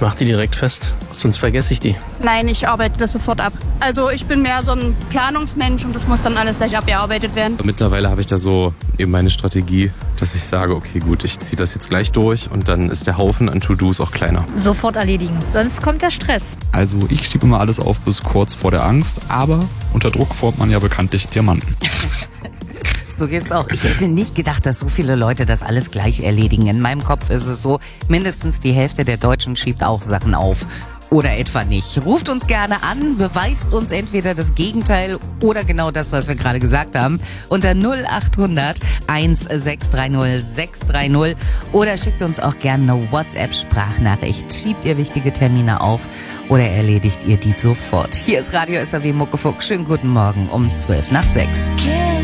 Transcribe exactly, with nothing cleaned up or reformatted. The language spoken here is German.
Ich mache die direkt fest, sonst vergesse ich die. Nein, ich arbeite das sofort ab. Also ich bin mehr so ein Planungsmensch und das muss dann alles gleich abgearbeitet werden. Mittlerweile habe ich da so eben meine Strategie, dass ich sage, okay gut, ich ziehe das jetzt gleich durch und dann ist der Haufen an To-Dos auch kleiner. Sofort erledigen, sonst kommt der Stress. Also ich schiebe immer alles auf bis kurz vor der Angst, aber unter Druck formt man ja bekanntlich Diamanten. So geht's auch. Ich hätte nicht gedacht, dass so viele Leute das alles gleich erledigen. In meinem Kopf ist es so, mindestens die Hälfte der Deutschen schiebt auch Sachen auf. Oder etwa nicht. Ruft uns gerne an, beweist uns entweder das Gegenteil oder genau das, was wir gerade gesagt haben, unter null acht hundert sechs drei null sechs drei null oder schickt uns auch gerne eine WhatsApp-Sprachnachricht. Schiebt ihr wichtige Termine auf oder erledigt ihr die sofort? Hier ist Radio S R W Muckefuck. Schönen guten Morgen um zwölf nach sechs.